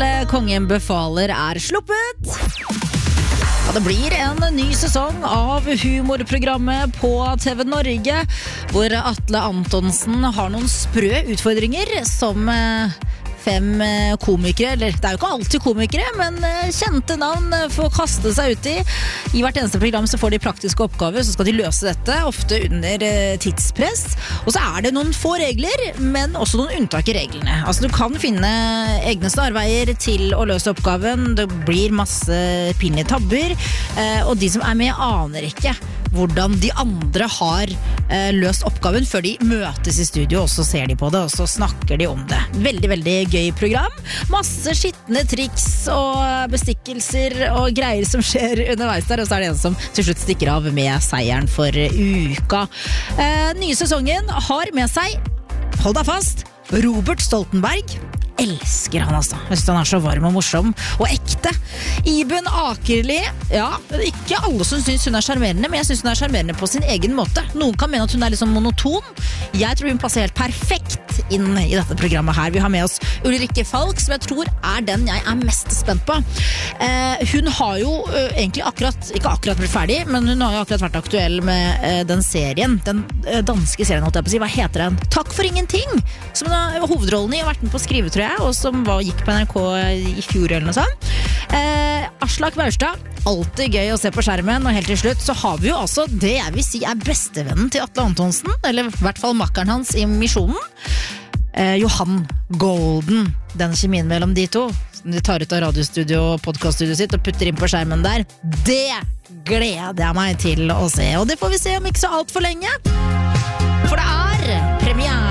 Kongen befaler sluppet. Ja, det blir en ny sesong av humorprogrammet på TV Norge, hvor Atle Antonsen har noen sprø utfordringer som 5 komikere, eller det jo ikke alltid komikere, men kjente navn får kaste seg ut i. I hvert eneste program så får de praktiske oppgaver, så skal de løse dette, ofte under tidspress. Og så det noen få regler, men også noen unntak i reglene. Altså du kan finne egne snarveier til å løse oppgaven, det blir masse pinlige tabber, og de som med aner ikke hvordan de andre har løst oppgaven før de møtes i studio, og så ser de på det, og så snakker de om det. Veldig, veldig gøy program. Masse skittende triks og bestikkelser og greier som skjer underveis der, og så det en som til slutt stikker av med seieren for uka. Nye sesongen har med seg, hold deg fast, Robert Stoltenberg. Elsker han altså. Jeg synes han så varm og morsom og ekte. Iben Akerli, ja, ikke alle som synes hun charmerende, men jeg synes hun charmerende på sin egen måte. Noen kan mene at hun liksom monoton. Jeg tror hun passer helt perfekt inn i dette programmet her. Vi har med oss Ulrikke Falk, som jeg tror den jeg mest spent på. Hun har jo egentlig ikke akkurat blitt ferdig, men hun har jo akkurat vært aktuell med den serien, den danske serien, holdt jeg på å si. Hva heter den? Takk for ingenting! Som hun har hovedrollen i og vært med på å skrive, tror jeg, og som gikk på NRK i fjor eller noe sånt. Aslak Maurstad, alltid gøy å se på skjermen, og helt til slutt så har vi jo altså det jeg vil si bestevennen til Atle Antonsen, eller i hvert fall makkeren hans i misjonen, Johan Golden. Den kjemien mellom de to, de tar ut av radiostudio og podcaststudio sitt og putter inn på skjermen der, det gleder jeg meg til å se, og det får vi se om ikke så alt for lenge, for det premiere